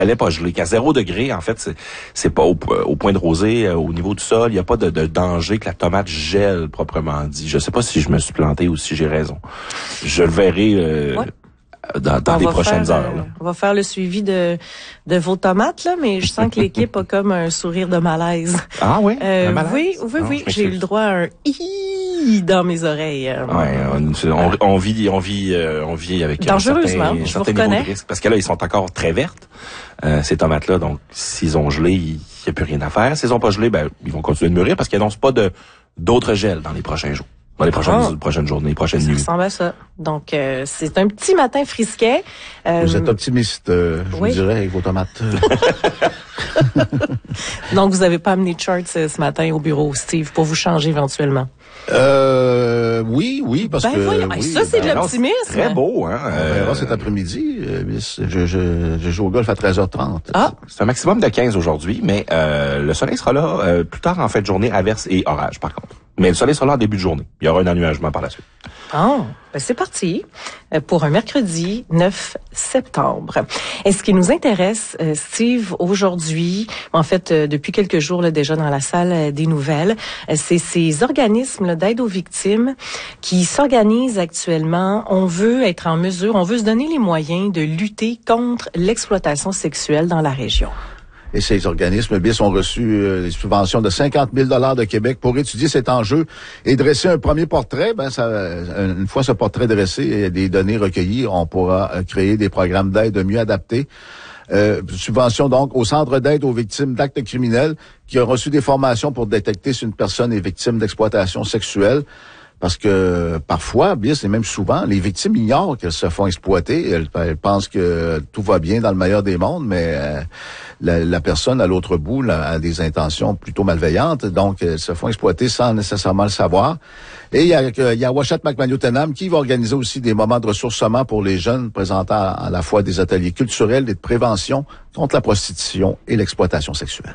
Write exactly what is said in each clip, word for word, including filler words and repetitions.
Elle n'est pas gelée. Qu'à zéro degré, en fait, c'est, c'est pas au, au point de rosée, euh, au niveau du sol, il n'y a pas de, de danger que la tomate gèle proprement dit. Je sais pas si je me suis planté ou si j'ai raison. Je le verrai euh, ouais. dans, dans les prochaines faire, heures. Là. Euh, on va faire le suivi de, de vos tomates, là, mais je sens que l'équipe a comme un sourire de malaise. Ah oui? Euh, un malaise? Oui, oui, non, oui. J'ai eu le droit à un hi dans mes oreilles. Ouais, on, on, on vit, on vit, euh, on vit avec dangereusement, un certain, je certain vous reconnais. niveau de risque. Parce que là, ils sont encore très vertes, euh, ces tomates-là. Donc, s'ils ont gelé, il n'y a plus rien à faire. S'ils n'ont pas gelé, ben, ils vont continuer de mûrir parce qu'ils n'annoncent pas de d'autres gels dans les prochains jours. Dans les prochaines, oh. prochaines journées, les prochaines nuits. Ça ressemble à ça. Donc, euh, c'est un petit matin frisquet. Euh, Vous êtes optimiste, euh, je oui. vous dirais, avec vos tomates. Donc, vous n'avez pas amené de charts euh, ce matin au bureau, Steve, pour vous changer éventuellement? Euh, oui, oui, parce ben, que... Voyons, oui, ça, c'est ben, de l'optimisme. Très beau, hein. On verra cet après-midi. Euh, je, je, je joue au golf à treize heures trente. Ah. C'est un maximum de quinze aujourd'hui, mais euh, le soleil sera là euh, plus tard en fin de journée, averse et orage, par contre. Mais le soleil sera là en début de journée. Il y aura un ennuagement par la suite. Oh, ben c'est parti pour un mercredi neuf septembre. Et ce qui nous intéresse, Steve, aujourd'hui, en fait, depuis quelques jours là, déjà dans la salle des nouvelles, c'est ces organismes d'aide aux victimes qui s'organisent actuellement. On veut être en mesure, on veut se donner les moyens de lutter contre l'exploitation sexuelle dans la région. Et ces organismes B I S ont reçu euh, des subventions de cinquante mille dollars de Québec pour étudier cet enjeu et dresser un premier portrait. Ben, ça, une fois ce portrait dressé et des données recueillies, on pourra créer des programmes d'aide mieux adaptés. Euh, subvention donc au Centre d'aide aux victimes d'actes criminels qui a reçu des formations pour détecter si une personne est victime d'exploitation sexuelle. Parce que parfois, bien, c'est même souvent, les victimes ignorent qu'elles se font exploiter. Elles, elles pensent que tout va bien dans le meilleur des mondes, mais euh, la, la personne à l'autre bout là, a des intentions plutôt malveillantes. Donc, elles se font exploiter sans nécessairement le savoir. Et il y a, il y a Ouachat McMahon qui va organiser aussi des moments de ressourcement pour les jeunes, présentant à la fois des ateliers culturels et de prévention contre la prostitution et l'exploitation sexuelle.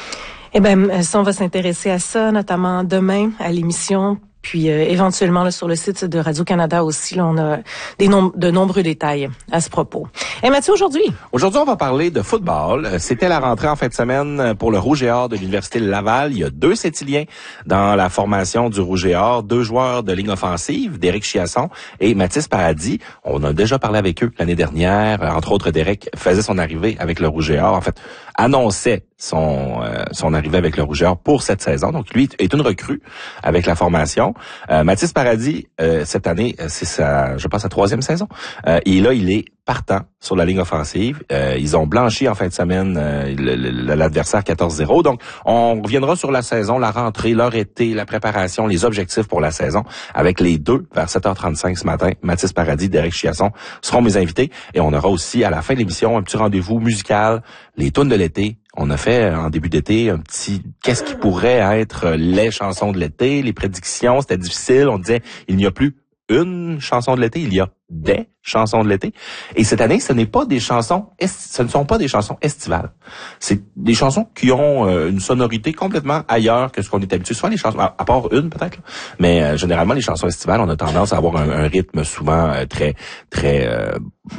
Eh bien, ça, on va s'intéresser à ça, notamment demain à l'émission. Puis euh, éventuellement là, sur le site de Radio-Canada aussi, là, on a des nom- de nombreux détails à ce propos. Et Mathieu, aujourd'hui? Aujourd'hui, on va parler de football. C'était la rentrée en fin de semaine pour le Rouge et Or de l'Université Laval. Il y a deux Sétiliens dans la formation du Rouge et Or, deux joueurs de ligne offensive, Derek Chiasson et Mathis Paradis. On a déjà parlé avec eux l'année dernière. Entre autres, Derek faisait son arrivée avec le Rouge et Or. En fait, annonçait son euh, son arrivée avec le Rouge et Or pour cette saison. Donc, lui est une recrue avec la formation. Euh, Mathis Paradis, euh, cette année, c'est sa, je pense, sa troisième saison. Euh, et là, il est partant sur la ligne offensive. Euh, ils ont blanchi en fin de semaine euh, le, le, l'adversaire quatorze zéro. Donc, on reviendra sur la saison, la rentrée, leur été, la préparation, les objectifs pour la saison avec les deux vers sept heures trente-cinq ce matin. Mathis Paradis, Derek Chiasson seront mes invités. Et on aura aussi, à la fin de l'émission, un petit rendez-vous musical, les tunes de l'été. On a fait en début d'été un petit qu'est-ce qui pourrait être les chansons de l'été, les prédictions, c'était difficile. On disait il n'y a plus une chanson de l'été, il y a des chansons de l'été. Et cette année, ce n'est pas des chansons, ce ne sont pas des chansons estivales. C'est des chansons qui ont euh, une sonorité complètement ailleurs que ce qu'on est habitué. Soit les chansons, à, à part une peut-être, là. mais euh, généralement les chansons estivales, on a tendance à avoir un, un rythme souvent euh, très très euh,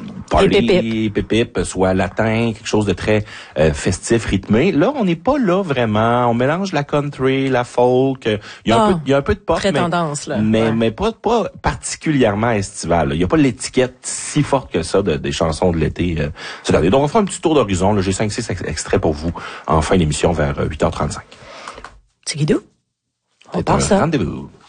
party, pépip, soit latin, quelque chose de très euh, festif, rythmé. Là, on n'est pas là vraiment. On mélange la country, la folk. Il y a ah, un peu, il y a un peu de pop, très mais tendance, là. mais, ouais. mais pas pas particulièrement estival. Il y a pas l'étiquette si forte que ça de, des chansons de l'été. Euh, cette année. Donc, on fera un petit tour d'horizon. Là. J'ai cinq six extraits pour vous en fin d'émission vers huit heures trente-cinq. Tigidou, on C'est part un ça. rendez-vous.